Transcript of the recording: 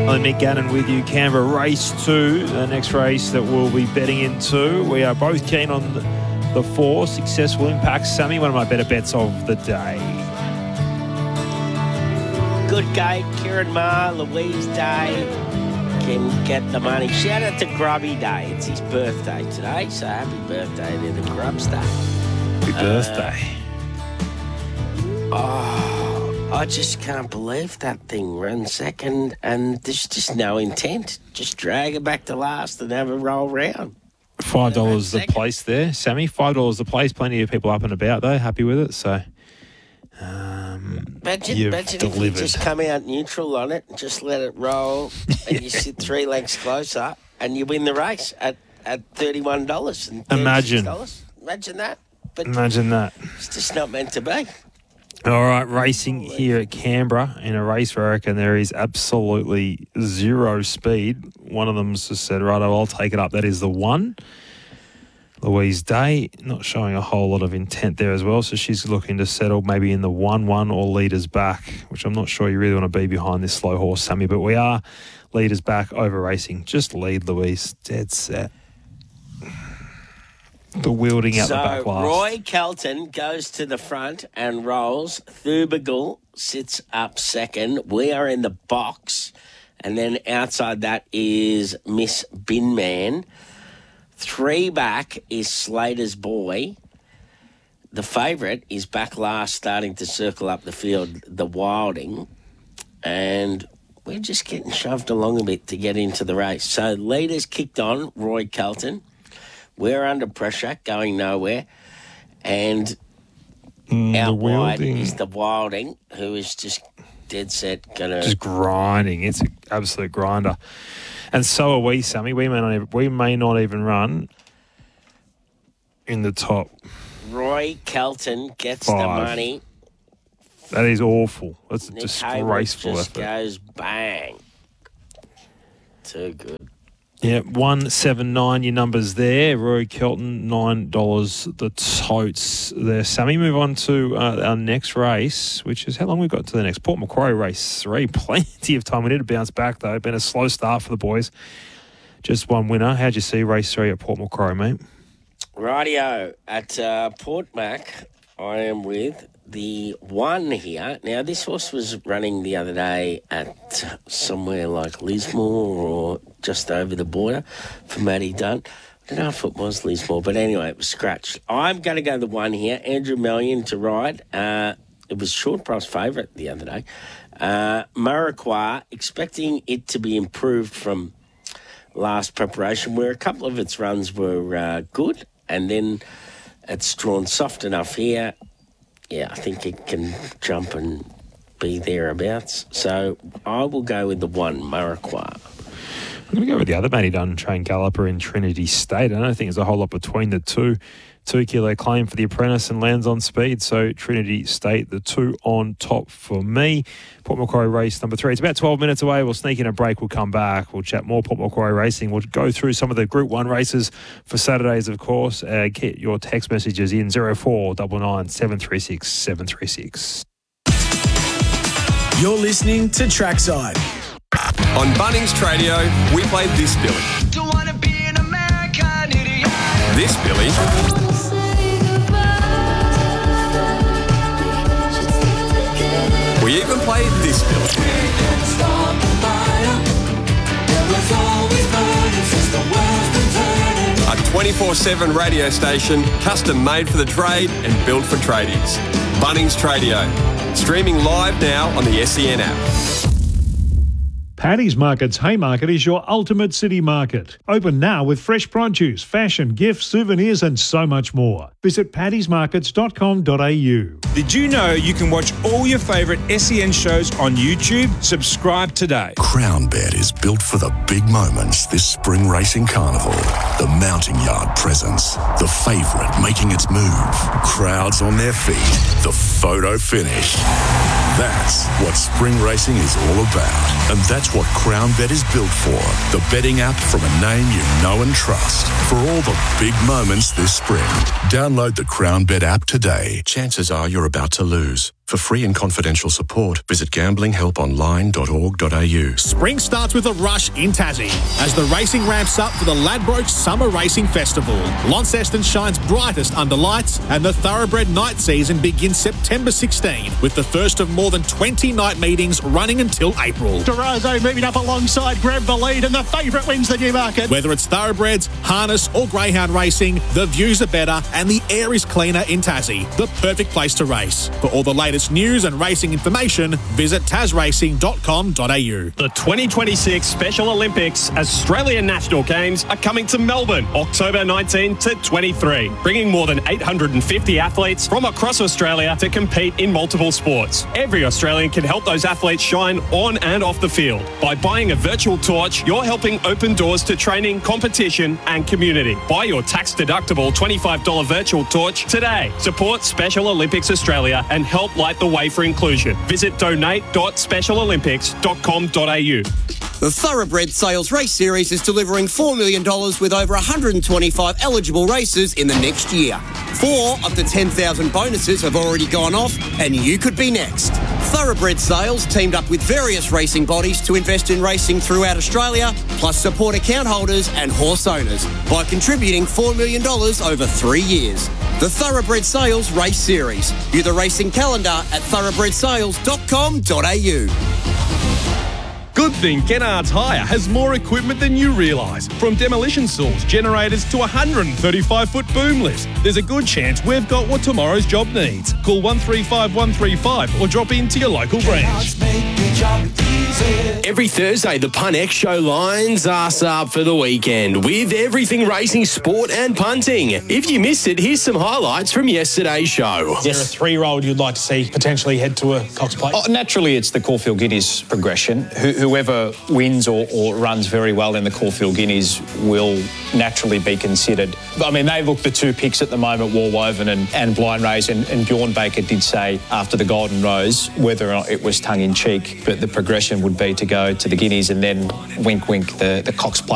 Mick Gannon with you. Canberra Race 2, the next race that we'll be betting into. We are both keen on the 4 Successful Impact. Sammy, one of my better bets of the day. Good gate, Kieran Maher, Louise Day can get the money. Shout out to Grubby Day. It's his birthday today, so happy birthday to the Grubster. Happy birthday. I just can't believe that thing ran second and there's just no intent. Just drag it back to last and have a roll round. $5 the place there, Sammy. $5 the place. Plenty of people up and about, though. Happy with it, so... Imagine if you just come out neutral on it and just let it roll and you sit 3 lengths closer and you win the race at $31 and $36. Imagine that. But imagine that. It's just not meant to be. All right, racing here at Canberra in a race where I reckon there is absolutely zero speed. One of them's just said, right, I'll take it up. That is the 1. Louise Day, not showing a whole lot of intent there as well, so she's looking to settle maybe in the 1-1 or leaders back, which I'm not sure you really want to be behind this slow horse, Sammy, but we are leaders back over racing. Just lead, Louise. Dead set. The wielding out the back last. Roy Kelton goes to the front and rolls. Thubergal sits up second. We are in the box. And then outside that is Miss Binman. 3 back is Slater's Boy. The favourite is back last, starting to circle up the field, the Wilding. And we're just getting shoved along a bit to get into the race. So leaders kicked on, Roy Kelton. We're under pressure, going nowhere. And out wide is the Wilding, who is just dead set going to... Just grinding. It's an absolute grinder. And so are we, Sammy. We may not even run in the top. Roy Kelton gets 5. the money. That is awful. That's a Nick disgraceful Hayward just effort. goes bang. Too good. Yeah, 179, your numbers there. Roy Kelton, $9 the totes there. Sammy, move on to our next race, which is how long we've got to the next. Port Macquarie race 3. Plenty of time. We need to bounce back, though. Been a slow start for the boys. Just one winner. How'd you see race 3 at Port Macquarie, mate? Rightio. At Port Mac, I am with the 1 here. Now, this horse was running the other day at somewhere like Lismore or just over the border for Matty Dunn. I don't know if it was Lismore, but anyway, it was scratched. I'm going to go the 1 here. Andrew Mellion to ride. It was short price favourite the other day. Murriquah, expecting it to be improved from last preparation, where a couple of its runs were good, and then it's drawn soft enough here. Yeah, I think it can jump and be thereabouts. So I will go with the 1, Murriquah. I'm going to go with the other Matty Dunn trained galloper in Trinity State. I don't think there's a whole lot between the two. 2 kilo claim for the apprentice and lands on speed. So Trinity State, the 2 on top for me. Port Macquarie race number 3. It's about 12 minutes away. We'll sneak in a break. We'll come back. We'll chat more Port Macquarie racing. We'll go through some of the Group 1 races for Saturdays, of course. Get your text messages in 0499 736 736. You're listening to Trackside. On Bunnings Tradio, we play this Billy. Don't wanna be an American idiot. This Billy. We even play this Billy. A 24/7 radio station, custom made for the trade and built for tradies. Bunnings Tradio. Streaming live now on the SEN app. Paddy's Market's Haymarket is your ultimate city market. Open now with fresh produce, fashion, gifts, souvenirs and so much more. Visit paddysmarkets.com.au. Did you know you can watch all your favourite SEN shows on YouTube? Subscribe today. CrownBet is built for the big moments this spring racing carnival. The mounting yard presence, the favourite making its move, crowds on their feet, the photo finish. That's what spring racing is all about. And that's what CrownBet is built for. The betting app from a name you know and trust. For all the big moments this spring. Download the CrownBet app today. Chances are you're about to lose. For free and confidential support, visit gamblinghelponline.org.au. Spring starts with a rush in Tassie as the racing ramps up for the Ladbroke Summer Racing Festival. Launceston shines brightest under lights, and the Thoroughbred night season begins September 16 with the first of more than 20 night meetings running until April. Durazo moving up alongside Grab the lead, and the favourite wins the Newmarket. Whether it's thoroughbreds, harness or greyhound racing, the views are better and the air is cleaner in Tassie. The perfect place to race. For all the latest news and racing information, visit tasracing.com.au. The 2026 Special Olympics Australian National Games are coming to Melbourne, October 19 to 23, bringing more than 850 athletes from across Australia to compete in multiple sports. Every Australian can help those athletes shine on and off the field. By buying a virtual torch, you're helping open doors to training, competition and community. Buy your tax-deductible $25 virtual torch today. Support Special Olympics Australia and help light the way for inclusion. Visit donate.specialolympics.com.au. The Thoroughbred Sales Race Series is delivering $4 million with over 125 eligible races in the next year. 4 of the 10,000 bonuses have already gone off, and you could be next. Thoroughbred Sales teamed up with various racing bodies to invest in racing throughout Australia, plus support account holders and horse owners by contributing $4 million over 3 years. The Thoroughbred Sales Race Series. View the racing calendar at thoroughbredsales.com.au. Good thing Kennards Hire has more equipment than you realise. From demolition saws, generators to 135-foot boom lifts. There's a good chance we've got what tomorrow's job needs. Call 135 135 or drop into your local branch. Every Thursday, the Pun X Show lines us up for the weekend with everything racing, sport and punting. If you missed it, here's some highlights from yesterday's show. Is there a 3-year-old you'd like to see potentially head to a Cox Plate? Naturally, it's the Caulfield Guineas progression. Whoever wins or runs very well in the Caulfield Guineas will naturally be considered. I mean, they look the 2 picks at the moment, Warwoven and Blind Rose, and Bjorn Baker did say after the Golden Rose, whether or not it was tongue-in-cheek, but the progression would be to go to the Guineas and then wink, the Cox Plate.